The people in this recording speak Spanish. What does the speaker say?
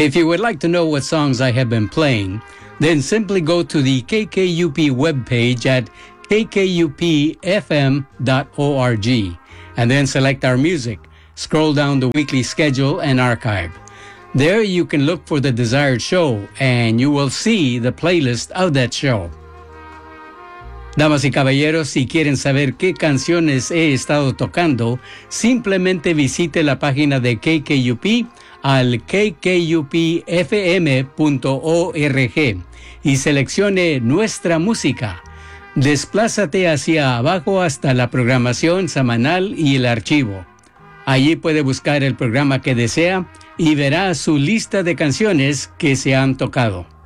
If you would like to know what songs I have been playing, then simply go to the KKUP webpage at kkupfm.org and then select our music. Scroll down the weekly schedule and archive. There you can look for the desired show and you will see the playlist of that show. Damas y caballeros, si quieren saber qué canciones he estado tocando, simplemente visite la página de KKUP al kkupfm.org y seleccione nuestra música. Desplázate hacia abajo hasta la programación semanal y el archivo. Allí puede buscar el programa que desea y verá su lista de canciones que se han tocado.